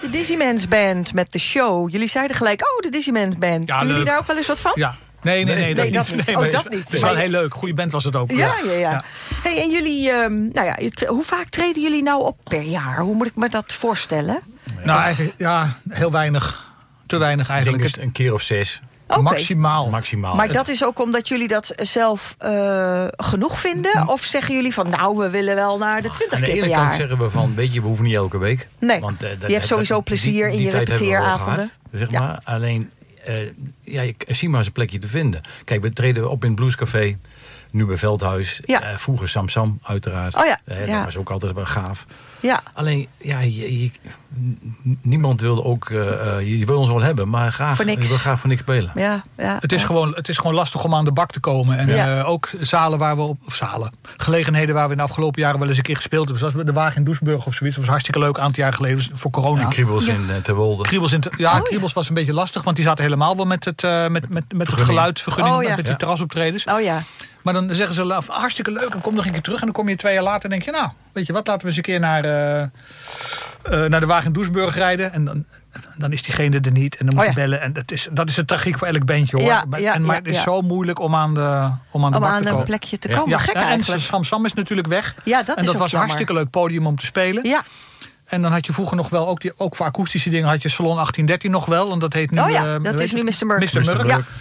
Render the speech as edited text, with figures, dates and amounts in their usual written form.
de Dizzyman's Band met de show. Jullie zeiden gelijk, de Dizzyman's Band. Ja, Doen jullie leuk. daar ook wel eens wat van? Ja. Nee, dat niet. Dat niet. Het is wel heel leuk. Goede band was het ook. Ja. Hey, en jullie, hoe vaak treden jullie nou op per jaar? Hoe moet ik me dat voorstellen? Nou, eigenlijk, heel weinig. Te weinig eigenlijk. Ik denk een keer of 6. Okay. Maximaal. Maar dat is ook omdat jullie dat zelf genoeg vinden? Of zeggen jullie van, we willen wel naar de 20 keer per jaar? Aan de ene kant zeggen we van, weet je, we hoeven niet elke week. Nee, want, je hebt sowieso plezier in je repeteeravonden. Zeg maar. Alleen, zie maar eens een plekje te vinden. Kijk, we treden op in het Bluescafé. Nu bij Veldhuis. Ja. Vroeger Sam uiteraard. Dat was ook altijd wel gaaf. Ja. Alleen, niemand wilde ook... je wil ons wel hebben, maar graag, je wil graag voor niks spelen. Ja. Het is gewoon lastig om aan de bak te komen. En ook zalen waar we gelegenheden waar we in de afgelopen jaren wel eens een keer gespeeld hebben. Zoals de Wagen in Doesburg of zoiets. Dat was hartstikke leuk, een aantal jaar geleden voor corona. En Kriebels in Terwolde. Kriebels was een beetje lastig, want die zaten helemaal wel met het geluidvergunning, met die terrasoptredens. Oh ja. Maar dan zeggen ze, hartstikke leuk, en kom nog een keer terug. En dan kom je 2 jaar later en denk je, weet je wat, laten we eens een keer naar de Wagen in Doesburg rijden. En dan is diegene er niet. En dan moet je bellen. En dat is de tragiek voor elk bandje, hoor. Maar het is zo moeilijk om aan de bak te komen. Om aan een plekje te komen. Gek eigenlijk. En Sam is natuurlijk weg. Ja, dat was een hartstikke leuk podium om te spelen. Ja. En dan had je vroeger nog wel, ook voor akoestische dingen, had je Salon 1813 nog wel. En dat heet nu... dat is nu Mr. Murk. Mr. Murk. Ja.